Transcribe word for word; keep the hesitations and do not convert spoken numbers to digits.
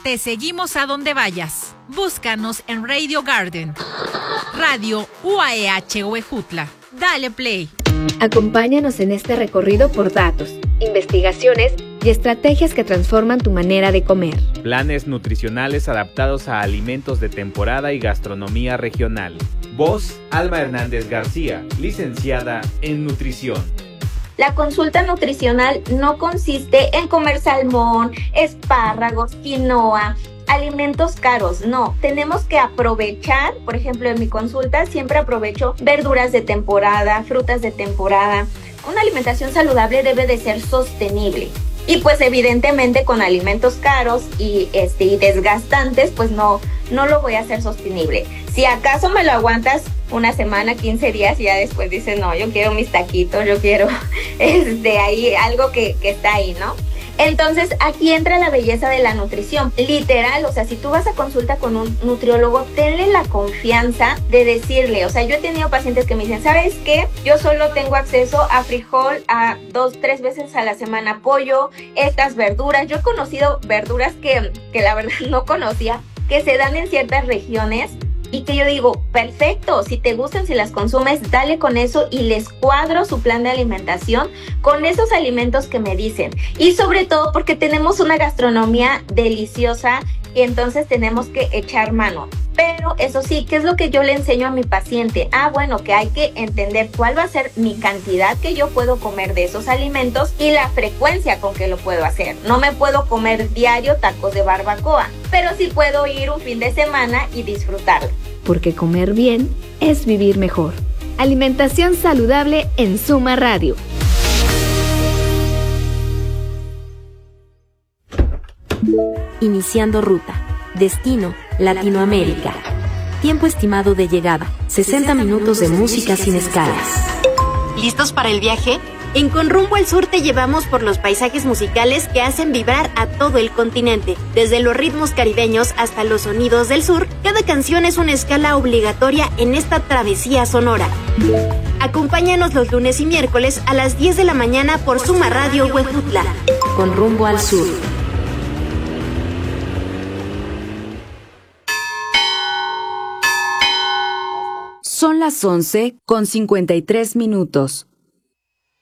Te seguimos a donde vayas. Búscanos en Radio Garden, Radio U A E H Huejutla. Dale play. Acompáñanos en este recorrido por datos, investigaciones y estrategias que transforman tu manera de comer. Planes nutricionales adaptados a alimentos de temporada y gastronomía regional. Voz, Alma Hernández García, licenciada en nutrición. La consulta nutricional no consiste en comer salmón, espárragos, quinoa, alimentos caros. No, tenemos que aprovechar, por ejemplo, en mi consulta siempre aprovecho verduras de temporada, frutas de temporada. Una alimentación saludable debe de ser sostenible. Y pues evidentemente con alimentos caros y, este, y desgastantes, pues no, no lo voy a hacer sostenible. Si acaso me lo aguantas una semana, quince días y ya después dices, no, yo quiero mis taquitos, yo quiero este, ahí algo que, que está ahí, ¿no? Entonces aquí entra la belleza de la nutrición, literal, o sea, si tú vas a consulta con un nutriólogo, tenle la confianza de decirle, o sea, yo he tenido pacientes que me dicen, ¿sabes qué? Yo solo tengo acceso a frijol a dos, tres veces a la semana, pollo, estas verduras. Yo he conocido verduras que, que la verdad no conocía, que se dan en ciertas regiones, y que yo digo, perfecto, si te gustan, si las consumes, dale con eso y les cuadro su plan de alimentación con esos alimentos que me dicen. Y sobre todo porque tenemos una gastronomía deliciosa y entonces tenemos que echar mano. Pero eso sí, ¿qué es lo que yo le enseño a mi paciente? Ah, bueno, que hay que entender cuál va a ser mi cantidad que yo puedo comer de esos alimentos y la frecuencia con que lo puedo hacer. No me puedo comer diario tacos de barbacoa, pero sí puedo ir un fin de semana y disfrutarlo. Porque comer bien es vivir mejor. Alimentación saludable en Suma Radio. Iniciando ruta. Destino, Latinoamérica. Tiempo estimado de llegada, sesenta minutos de música sin escalas. ¿Listos para el viaje? En Con Rumbo al Sur te llevamos por los paisajes musicales que hacen vibrar a todo el continente. Desde los ritmos caribeños hasta los sonidos del sur, cada canción es una escala obligatoria en esta travesía sonora. Acompáñanos los lunes y miércoles a las diez de la mañana por Suma Radio Huejutla. Con Rumbo al Sur. Son las once con cincuenta y tres minutos.